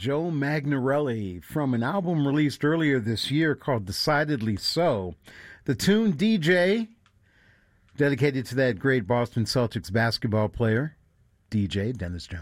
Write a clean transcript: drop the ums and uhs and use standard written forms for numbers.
Joe Magnarelli from an album released earlier this year called Decidedly So. The tune DJ, dedicated to that great Boston Celtics basketball player, DJ Dennis Jones.